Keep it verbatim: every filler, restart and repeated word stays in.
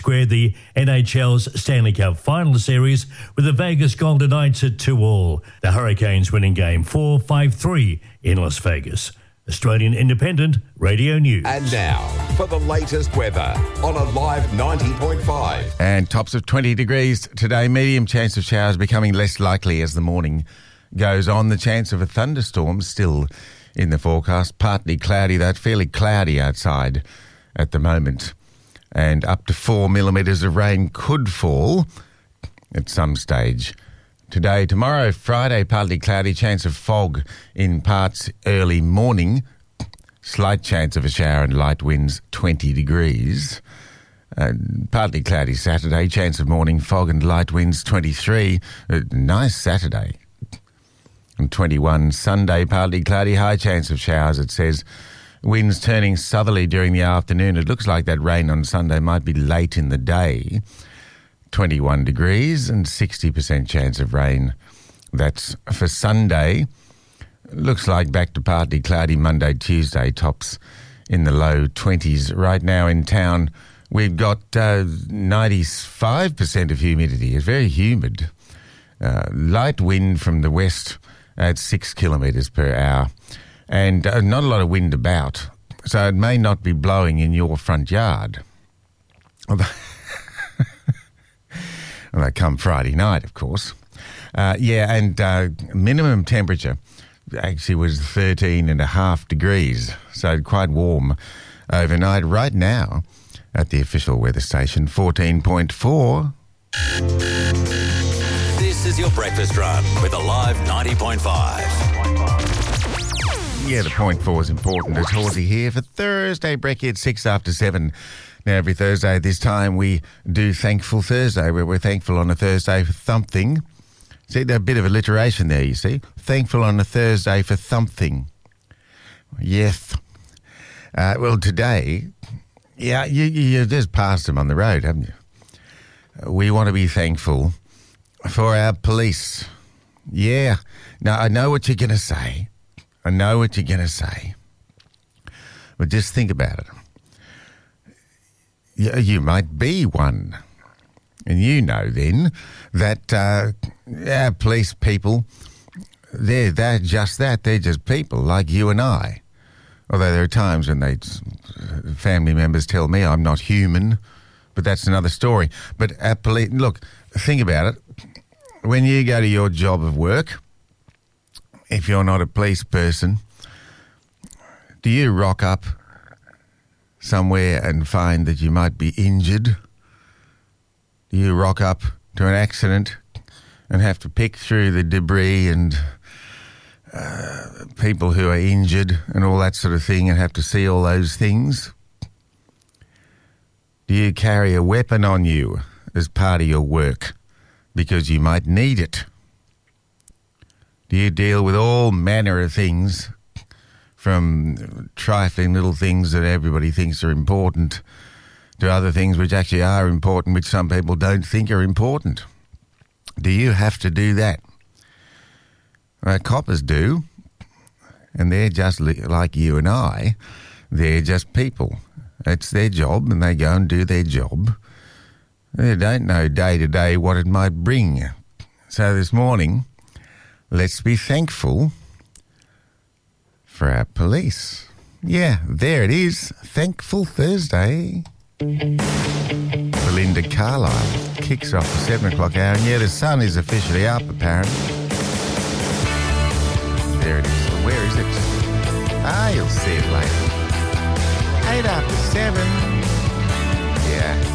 squared the N H L's Stanley Cup Final Series with the Vegas Golden Knights at two all. The Hurricanes winning game four five three in Las Vegas. Australian Independent Radio News. And now, for the latest weather on Alive ninety point five. And tops of twenty degrees today. Medium chance of showers becoming less likely as the morning goes on. The chance of a thunderstorm still in the forecast. Partly cloudy, though. It's fairly cloudy outside at the moment. And up to four millimetres of rain could fall at some stage today. Tomorrow, Friday, partly cloudy, chance of fog in parts early morning. Slight chance of a shower and light winds, twenty degrees. Uh, partly cloudy Saturday, chance of morning fog and light winds, twenty-three. Uh, nice Saturday. And twenty-one Sunday, partly cloudy, high chance of showers, it says. Winds turning southerly during the afternoon. It looks like that rain on Sunday might be late in the day. twenty-one degrees and sixty percent chance of rain. That's for Sunday. Looks like back to partly cloudy Monday, Tuesday, tops in the low twenties. Right now in town, we've got uh, ninety-five percent of humidity. It's very humid. Uh, light wind from the west at six kilometres per hour. And uh, not a lot of wind about, so it may not be blowing in your front yard. Although, well, come Friday night, of course. Uh, yeah, and uh, minimum temperature actually was thirteen and a half degrees, so quite warm overnight. Right now, at the official weather station, fourteen point four. This is your breakfast run with Alive ninety point five. Yeah, the point four is important. It's Horsey here for Thursday Brekkie at six after seven. Now, every Thursday at this time, we do Thankful Thursday, where we're thankful on a Thursday for something. See, there's a bit of alliteration there, you see. Thankful on a Thursday for something. Yes. Uh, well, today, yeah, you, you just passed them on the road, haven't you? We want to be thankful for our police. Yeah. Now, I know what you're going to say. I know what you're going to say. But just think about it. You, you might be one. And you know then that uh, our police people, they're, they're just that. They're just people like you and I. Although there are times when they, family members tell me I'm not human, but that's another story. But our police, look, think about it. When you go to your job of work, if you're not a police person, do you rock up somewhere and find that you might be injured? Do you rock up to an accident and have to pick through the debris and uh, people who are injured and all that sort of thing and have to see all those things? Do you carry a weapon on you as part of your work because you might need it? Do you deal with all manner of things, from trifling little things that everybody thinks are important to other things which actually are important, which some people don't think are important? Do you have to do that? Well, coppers do, and they're just li- like you and I. They're just people. It's their job, and they go and do their job. They don't know day to day what it might bring. So this morning, let's be thankful for our police. Yeah, there it is. Thankful Thursday. Belinda Carlisle kicks off the seven o'clock hour. And yeah, the sun is officially up, apparently. There it is. Well, where is it? Ah, you'll see it later. Eight after seven. Yeah.